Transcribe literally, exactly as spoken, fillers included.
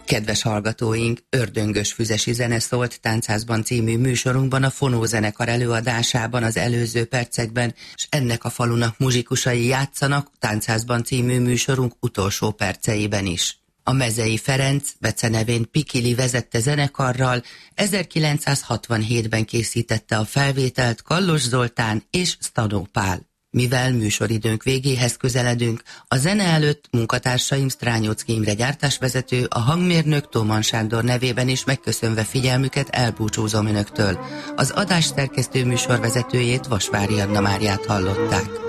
Kedves hallgatóink, Ördöngös Füzesi zene szólt Táncházban című műsorunkban a Fonó zenekar előadásában az előző percekben, és ennek a falunak muzsikusai játszanak Táncházban című műsorunk utolsó perceiben is. A Mezei Ferenc, becenevén Pikili vezette zenekarral ezerkilencszázhatvanhétben készítette a felvételt Kallos Zoltán és Stanó Pál. Mivel műsoridőnk végéhez közeledünk, a zene előtt munkatársaim Strányocki Imre gyártásvezető, a hangmérnök Tóman Sándor nevében is megköszönve figyelmüket elbúcsúzom önöktől. Az adás szerkesztő műsorvezetőjét, Vasvári Anna Máriát hallották.